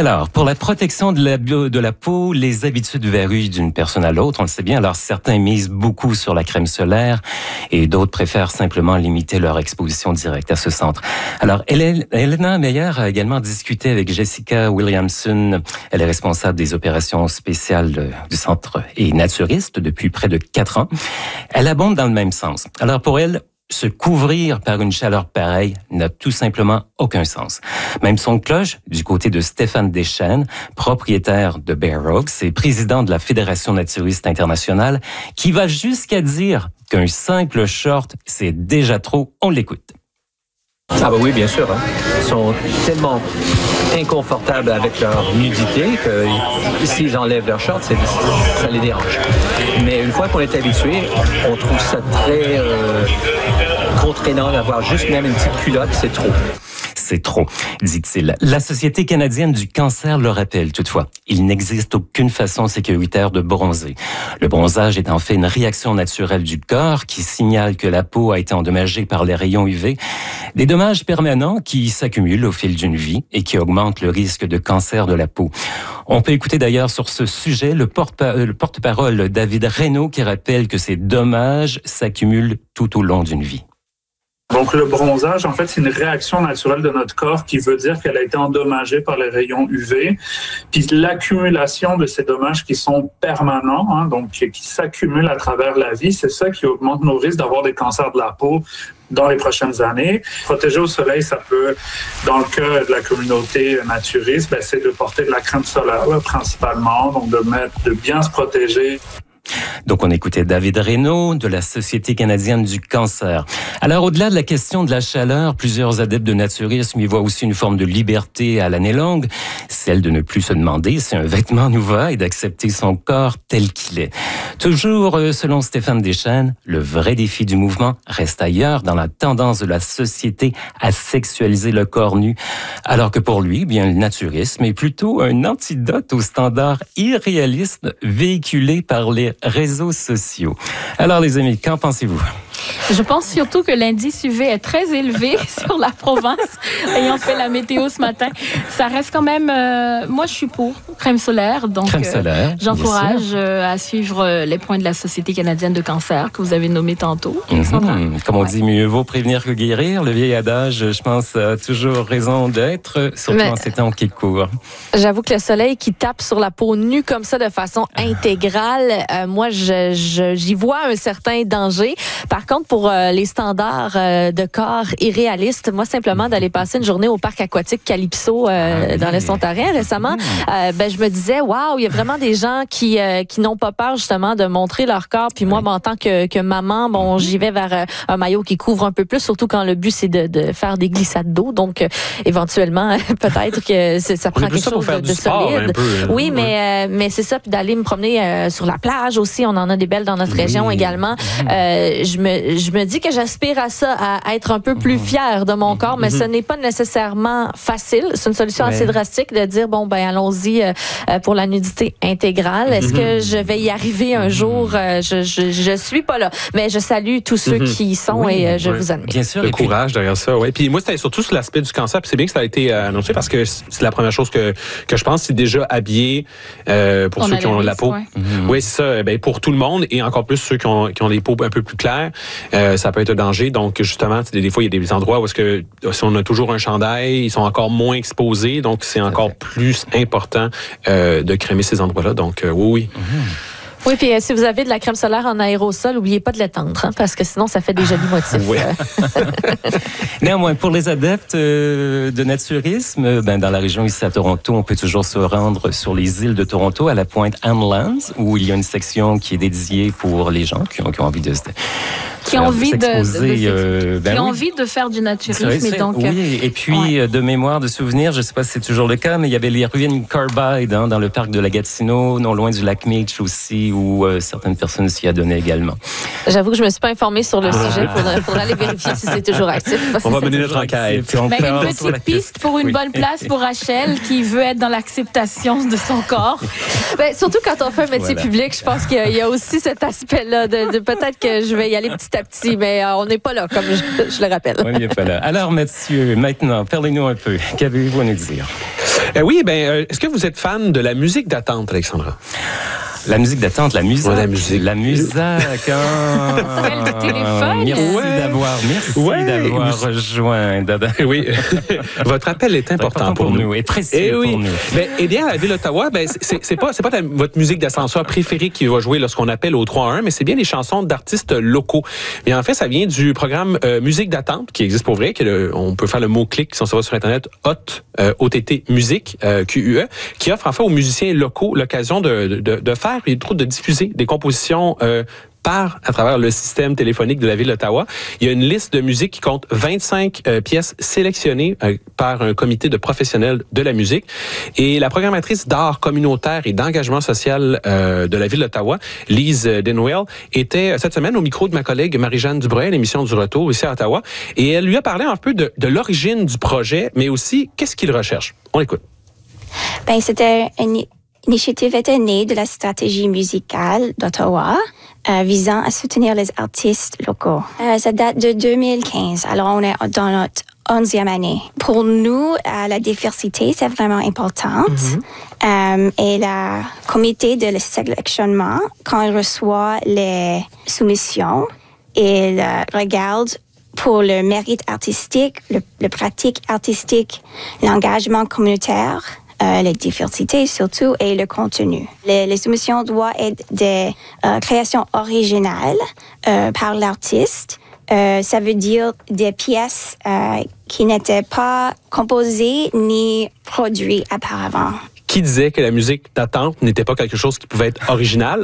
Alors, pour la protection de la peau, les habitudes varient d'une personne à l'autre, on le sait bien. Alors, certains misent beaucoup sur la crème solaire et d'autres préfèrent simplement limiter leur exposition directe à ce centre. Alors, Elena Meyer a également discuté avec Jessica Williamson. Elle est responsable des opérations spéciales du centre et naturiste depuis près de 4 ans. Elle abonde dans le même sens. Alors, pour elle, se couvrir par une chaleur pareille n'a tout simplement aucun sens. Même son de cloche, du côté de Stéphane Deschênes, propriétaire de Bear Oaks et président de la Fédération naturiste internationale, qui va jusqu'à dire qu'un simple short, c'est déjà trop. On l'écoute. Ah bah oui, bien sûr. Ils sont tellement inconfortables avec leur nudité que s'ils enlèvent leur short, ça les dérange. Mais une fois qu'on est habitué, on trouve ça très contraignant d'avoir juste même une petite culotte, c'est trop. C'est trop, dit-il. La Société canadienne du cancer le rappelle toutefois. Il n'existe aucune façon sécuritaire de bronzer. Le bronzage est en fait une réaction naturelle du corps qui signale que la peau a été endommagée par les rayons UV. Des dommages permanents qui s'accumulent au fil d'une vie et qui augmentent le risque de cancer de la peau. On peut écouter d'ailleurs sur ce sujet le porte-parole David Reynaud qui rappelle que ces dommages s'accumulent tout au long d'une vie. Donc, le bronzage, en fait, c'est une réaction naturelle de notre corps qui veut dire qu'elle a été endommagée par les rayons UV. Puis l'accumulation de ces dommages qui sont permanents, donc qui s'accumulent à travers la vie, c'est ça qui augmente nos risques d'avoir des cancers de la peau dans les prochaines années. Protéger au soleil, ça peut, dans le cas de la communauté naturiste, c'est de porter de la crème solaire principalement, donc de bien se protéger. Donc, on écoutait David Reynaud de la Société canadienne du cancer. Alors, au-delà de la question de la chaleur, plusieurs adeptes de naturisme y voient aussi une forme de liberté à l'année longue, celle de ne plus se demander si un vêtement nous va et d'accepter son corps tel qu'il est. Toujours, selon Stéphane Deschênes, le vrai défi du mouvement reste ailleurs dans la tendance de la société à sexualiser le corps nu, alors que pour lui, bien, le naturisme est plutôt un antidote aux standards irréalistes véhiculés par les réseaux sociaux. Alors, les amis, qu'en pensez-vous? Je pense surtout que l'indice UV est très élevé sur la province, ayant fait la météo ce matin. Ça reste quand même... moi, je suis pour crème solaire. Donc, crème solaire, j'encourage à suivre les points de la Société canadienne de cancer que vous avez nommé tantôt. Comme on dit, mieux vaut prévenir que guérir. Le vieil adage, je pense, a toujours raison d'être, surtout en ces temps qui courent. J'avoue que le soleil qui tape sur la peau nue comme ça de façon intégrale, moi, j'y vois un certain danger. Par contre, pour les standards de corps irréalistes, moi, simplement d'aller passer une journée au parc aquatique Calypso dans l'Est ontarien récemment, je me disais, waouh, il y a vraiment des gens qui n'ont pas peur justement de montrer leur corps. Puis moi, en tant que maman, j'y vais vers un maillot qui couvre un peu plus, surtout quand le but, c'est de faire des glissades d'eau. Donc, éventuellement, peut-être que ça prend quelque chose de solide. Oui, mais c'est ça. Puis d'aller me promener sur la plage aussi. On en a des belles dans notre région également. Je me dis que j'aspire à ça, à être un peu plus fière de mon corps, mais ce n'est pas nécessairement facile. C'est une solution assez drastique de dire, allons-y pour la nudité intégrale. Est-ce que je vais y arriver un jour? Je suis pas là. Mais je salue tous ceux qui y sont et je vous admire. Bien sûr. Le courage derrière ça, oui. Puis moi, c'était surtout sur l'aspect du cancer. Puis c'est bien que ça a été annoncé parce que c'est la première chose que je pense, c'est déjà habillé pour ceux qui ont la peau. Oui, c'est ça. Pour tout le monde et encore plus ceux qui ont les peaux un peu plus claires. Ça peut être un danger. Donc, justement, des fois, il y a des endroits où est-ce que si on a toujours un chandail, ils sont encore moins exposés. Donc, c'est encore plus important de crémer ces endroits-là. Donc, oui. Oui, puis si vous avez de la crème solaire en aérosol, n'oubliez pas de l'étendre, parce que sinon, ça fait des jolis motifs. Oui. Néanmoins, pour les adeptes de naturisme, dans la région ici à Toronto, on peut toujours se rendre sur les îles de Toronto, à la pointe Anne Lands, où il y a une section qui est dédiée pour les gens qui ont envie de qui ont envie de faire du naturisme. Et puis, de mémoire, de souvenir, je ne sais pas si c'est toujours le cas, mais il y avait les ruines Carbide dans le parc de la Gatineau, non loin du lac Meech aussi, Paris où certaines personnes s'y adonnaient également. J'avoue que je me suis pas informée sur le sujet. Faudra aller vérifier si c'est toujours actif. On va mener notre enquête. Une petite piste pour une bonne place pour Rachel qui veut être dans l'acceptation de son corps. Surtout quand on fait un métier public, je pense qu'il y a aussi cet aspect-là de peut-être que je vais y aller petit à petit, mais on n'est pas là, comme je le rappelle. On n'est pas là. Alors, Mathieu, maintenant, parlez-nous un peu. Qu'avez-vous à nous dire? Oui, est-ce que vous êtes fan de la musique d'attente, Alexandra? La musique d'attente, la musique. Ouais, la musique. La musique. Celle du téléphone. Merci d'avoir rejoint, Dada. Oui. Votre appel est important pour nous. Et précieux pour nous. Eh bien, à la Ville d'Ottawa, c'est pas votre musique d'ascenseur préférée qui va jouer lorsqu'on appelle au 3-1, mais c'est bien les chansons d'artistes locaux. Et en fait, ça vient du programme Musique d'attente, qui existe pour vrai, on peut faire le mot-clic si on se va sur Internet, OTT Musique, QUE, qui offre en fait aux musiciens locaux l'occasion de faire et de diffuser des compositions à travers le système téléphonique de la Ville d'Ottawa. Il y a une liste de musique qui compte 25 pièces sélectionnées par un comité de professionnels de la musique. Et la programmatrice d'art communautaire et d'engagement social de la Ville d'Ottawa, Lise Denwell, était cette semaine au micro de ma collègue Marie-Jeanne Dubreuil, à l'émission du Retour ici à Ottawa. Et elle lui a parlé un peu de l'origine du projet, mais aussi qu'est-ce qu'il recherche. On l'écoute. C'était une initiative était née de la stratégie musicale d'Ottawa visant à soutenir les artistes locaux. Ça date de 2015, alors on est dans notre 11e année. Pour nous, la diversité, c'est vraiment important. Et le comité de sélectionnement, quand il reçoit les soumissions, il regarde pour le mérite artistique, le pratique artistique, l'engagement communautaire, la diversité surtout et le contenu. Les soumissions doivent être des créations originales par l'artiste. Ça veut dire des pièces qui n'étaient pas composées ni produites auparavant. Qui disait que la musique d'attente n'était pas quelque chose qui pouvait être original?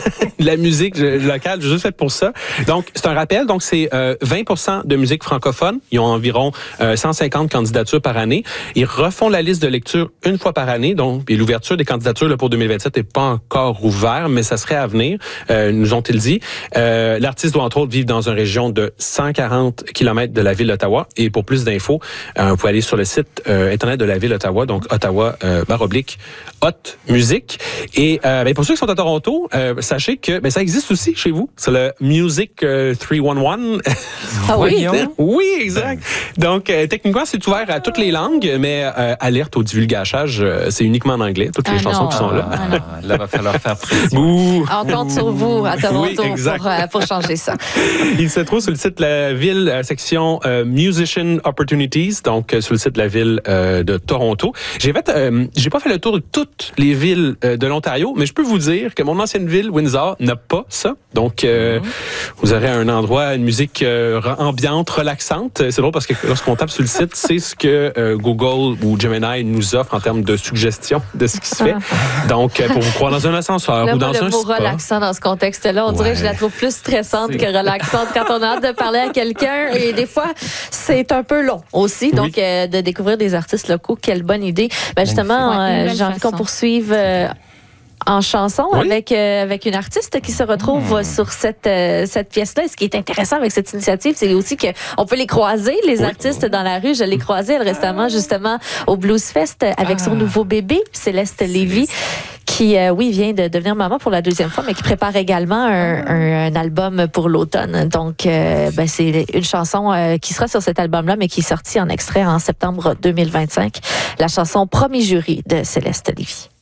La musique locale, juste faite pour ça. Donc, c'est un rappel. Donc, c'est 20% de musique francophone. Ils ont environ 150 candidatures par année. Ils refont la liste de lecture une fois par année. Donc, et l'ouverture des candidatures là, pour 2027 n'est pas encore ouverte, mais ça serait à venir, nous ont-ils dit. L'artiste doit, entre autres, vivre dans une région de 140 km de la ville d'Ottawa. Et pour plus d'infos, vous pouvez aller sur le site Internet de la ville d'Ottawa, donc Ottawa / Hot Music. Et pour ceux qui sont à Toronto, sachez que ça existe aussi chez vous. C'est le Music 311. Ah oui? Oui, exact. Donc, techniquement, c'est ouvert à toutes les langues, mais alerte au divulgachage, c'est uniquement en anglais, toutes les chansons qui sont là. Là, il va falloir faire pression. On compte sur vous à Toronto oui, pour changer ça. Il se trouve sur le site de la ville, section Musician Opportunities, donc sur le site de la ville de Toronto. J'ai pas fait le tour de toutes les villes de l'Ontario, mais je peux vous dire que mon ancienne ville, Windsor, n'a pas ça. Donc, vous aurez un endroit, une musique ambiante, relaxante. C'est drôle parce que lorsqu'on tape sur le site, c'est ce que Google ou Gemini nous offre en termes de suggestions de ce qui se fait. Donc, pour vous croire dans un ascenseur ou dans un spa. Le mot relaxant dans ce contexte-là, on dirait que je la trouve plus stressante que relaxante quand on a hâte de parler à quelqu'un. Et des fois, c'est un peu long aussi. Donc, de découvrir des artistes locaux, quelle bonne idée. Justement, j'ai envie qu'on poursuive en chanson avec une artiste qui se retrouve sur cette pièce-là. Et ce qui est intéressant avec cette initiative, c'est aussi qu'on peut les croiser, les artistes dans la rue. Je l'ai croisée récemment, justement, au Blues Fest avec son nouveau bébé, Céleste Lévy, qui, vient de devenir maman pour la 2e fois, mais qui prépare également un album pour l'automne. Donc, c'est une chanson qui sera sur cet album-là, mais qui est sortie en extrait en septembre 2025. La chanson Premier jury de Céleste Lévy.